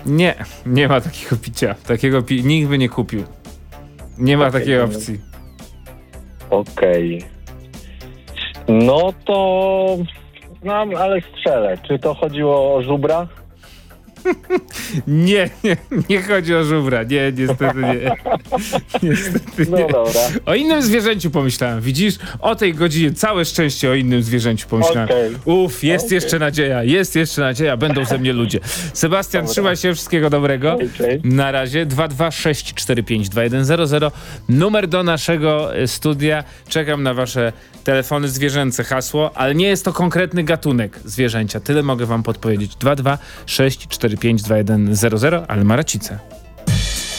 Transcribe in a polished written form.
Nie ma takiego picia. Nikt by nie kupił. Nie ma takiej opcji. Okej. No to... ale strzelę. Czy to chodziło o żubra? Nie chodzi o żubra. Nie, niestety nie. Niestety No nie. dobra. O innym zwierzęciu pomyślałem. Widzisz? O tej godzinie całe szczęście o innym zwierzęciu pomyślałem. Jest jeszcze nadzieja. Jest jeszcze nadzieja. Będą ze mnie ludzie. Sebastian, Dobra. trzymaj się. Wszystkiego dobrego. Okay. Na razie 226452100. Numer do naszego studia. Czekam na wasze telefony zwierzęce, hasło, ale nie jest to konkretny gatunek zwierzęcia. Tyle mogę wam podpowiedzieć. 226452100, ale ma racicę.